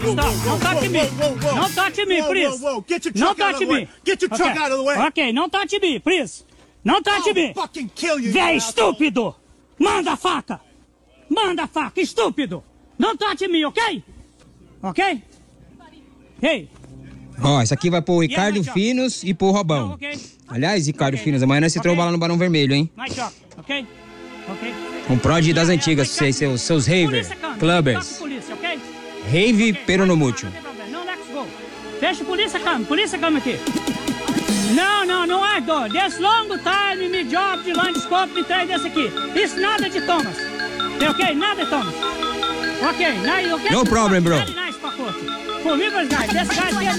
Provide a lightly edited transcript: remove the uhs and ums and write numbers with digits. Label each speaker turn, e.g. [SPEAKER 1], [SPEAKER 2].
[SPEAKER 1] Stop. Don't touch me. Don't touch me, please.
[SPEAKER 2] Get your truck out of the way. Get your truck out of the way.
[SPEAKER 1] Ok, não touch me, please. Não touch me.
[SPEAKER 2] Fucking kill you.
[SPEAKER 1] Véi estúpido. Manda a faca. Manda a faca, estúpido. Don't touch me, ok? Ok? Hey.
[SPEAKER 3] Ó, isso aqui vai pro Ricardo Finos e pro Robão. Aliás, Ricardo Finos, amanhã nós se tromba lá no Barão Vermelho, hein?
[SPEAKER 1] Nice job, ok? Ok.
[SPEAKER 3] Um prod das antigas, vocês, seus raver, clubbers. Rave peronomútil.
[SPEAKER 1] Não, let's go. Deixa a polícia cama aqui. Não é dor. This long time, me job de landscape, me traz desse aqui. Isso nada de Thomas. Ok? Nada de Thomas. Ok, nice, ok?
[SPEAKER 3] No problem, bro.
[SPEAKER 1] Very nice, pacote. For me, guys, this guy